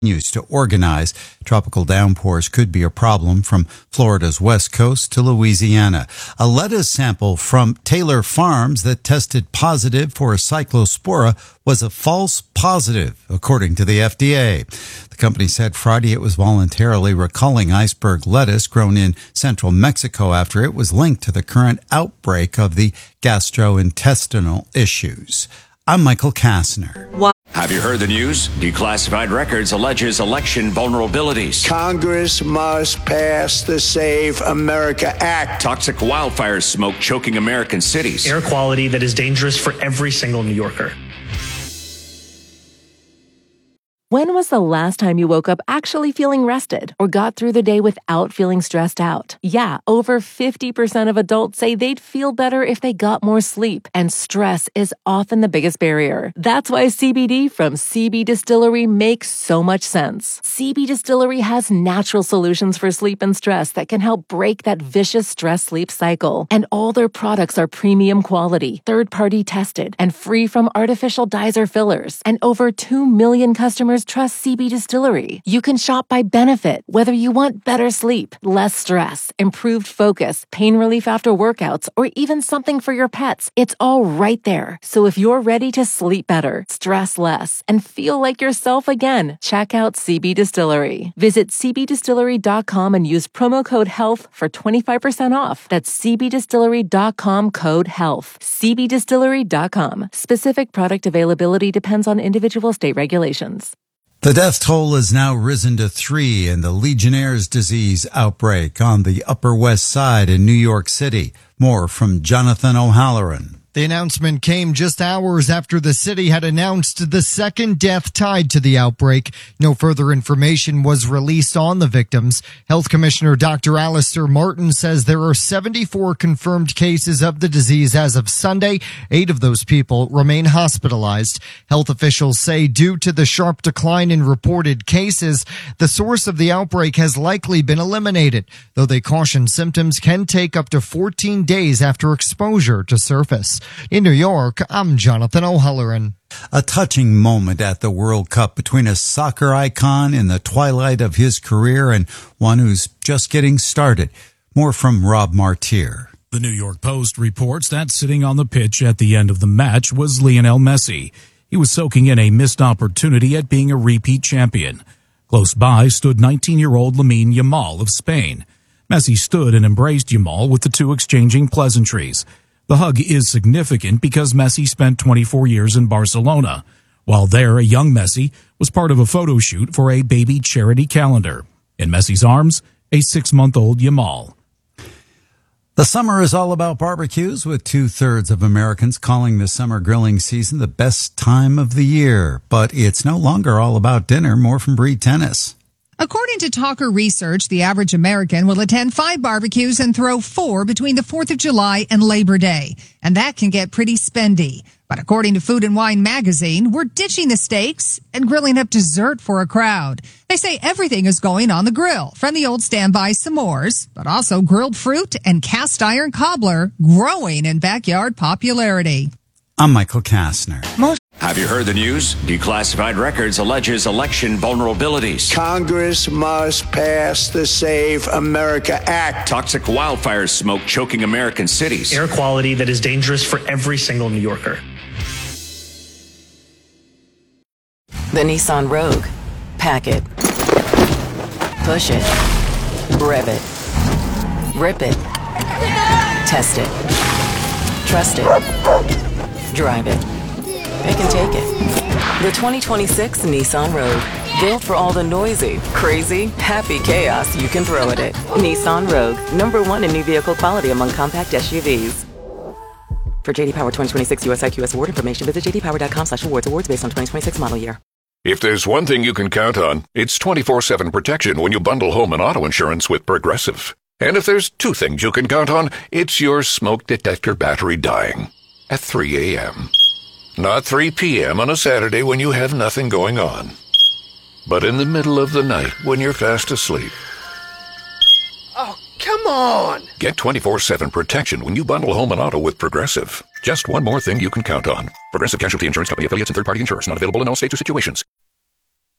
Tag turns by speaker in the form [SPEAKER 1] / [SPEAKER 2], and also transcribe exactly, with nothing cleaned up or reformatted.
[SPEAKER 1] Continues to organize. Tropical downpours could be a problem from Florida's west coast to Louisiana. A lettuce sample from Taylor Farms that tested positive for a cyclospora was a false positive, according to the F D A. The company said Friday it was voluntarily recalling iceberg lettuce grown in central Mexico after it was linked to the current outbreak of the gastrointestinal issues. I'm Michael Kastner.
[SPEAKER 2] What? Have you heard the news? Declassified Records alleges election vulnerabilities.
[SPEAKER 3] Congress must pass the Save America Act.
[SPEAKER 2] Toxic wildfire smoke choking American cities.
[SPEAKER 4] Air quality that is dangerous for every single New Yorker.
[SPEAKER 5] When was the last time you woke up actually feeling rested or got through the day without feeling stressed out? Yeah, over fifty percent of adults say they'd feel better if they got more sleep, and stress is often the biggest barrier. That's why C B D from C B Distillery makes so much sense. C B Distillery has natural solutions for sleep and stress that can help break that vicious stress-sleep cycle. And all their products are premium quality, third-party tested, and free from artificial dyes or fillers. And over two million customers trust C B Distillery. You can shop by benefit, whether you want better sleep, less stress, improved focus, pain relief after workouts, or even something for your pets. It's all right there. So if you're ready to sleep better, stress less, and feel like yourself again, check out C B Distillery. Visit c b distillery dot com and use promo code HEALTH for twenty-five percent off. That's c b distillery dot com code HEALTH. c b distillery dot com. Specific product availability depends on individual state regulations.
[SPEAKER 1] The death toll has now risen to three in the Legionnaire's disease outbreak on the Upper West Side in New York City. More from Jonathan O'Halloran.
[SPEAKER 6] The announcement came just hours after the city had announced the second death tied to the outbreak. No further information was released on the victims. Health Commissioner Doctor Alistair Martin says there are seventy-four confirmed cases of the disease as of Sunday. Eight of those people remain hospitalized. Health officials say due to the sharp decline in reported cases, the source of the outbreak has likely been eliminated, though they caution symptoms can take up to fourteen days after exposure to surface. In New York, I'm Jonathan O'Halloran.
[SPEAKER 1] A touching moment at the World Cup between a soccer icon in the twilight of his career and one who's just getting started. More from Rob Martier.
[SPEAKER 7] The New York Post reports that sitting on the pitch at the end of the match was Lionel Messi. He was soaking in a missed opportunity at being a repeat champion. Close by stood nineteen-year-old Lamine Yamal of Spain. Messi stood and embraced Yamal, with the two exchanging pleasantries. The hug is significant because Messi spent twenty-four years in Barcelona. While there, a young Messi was part of a photo shoot for a baby charity calendar. In Messi's arms, a six-month-old Yamal.
[SPEAKER 1] The summer is all about barbecues, with two-thirds of Americans calling the summer grilling season the best time of the year. But it's no longer all about dinner. More from Bree Tennis.
[SPEAKER 8] According to Talker Research, the average American will attend five barbecues and throw four between the fourth of July and Labor Day. And that can get pretty spendy. But according to Food and Wine magazine, we're ditching the steaks and grilling up dessert for a crowd. They say everything is going on the grill, from the old standby s'mores, but also grilled fruit and cast iron cobbler growing in backyard popularity.
[SPEAKER 1] I'm Michael Kastner.
[SPEAKER 2] Most Have you heard the news? Declassified Records alleges election vulnerabilities.
[SPEAKER 3] Congress must pass the Save America Act.
[SPEAKER 2] Toxic wildfire smoke choking American cities.
[SPEAKER 4] Air quality that is dangerous for every single New Yorker.
[SPEAKER 9] The Nissan Rogue. Pack it. Push it. Rev it. Rip it. Test it. Trust it. Drive it. It can take it. The twenty twenty-six Nissan Rogue. Built for all the noisy, crazy, happy chaos you can throw at it. Nissan Rogue. Number one in new vehicle quality among compact S U Vs. For J D Power twenty twenty-six U S I Q S award information, visit j d power dot com slash awards. Awards based on twenty twenty-six model year.
[SPEAKER 10] If there's one thing you can count on, it's twenty-four seven protection when you bundle home and auto insurance with Progressive. And if there's two things you can count on, it's your smoke detector battery dying at three a.m. Not three p.m. on a Saturday when you have nothing going on, but in the middle of the night when you're fast asleep.
[SPEAKER 11] Oh, come on!
[SPEAKER 10] Get twenty-four seven protection when you bundle home and auto with Progressive. Just one more thing you can count on. Progressive Casualty Insurance Company, affiliates, and third-party insurers. Not available in all states or situations.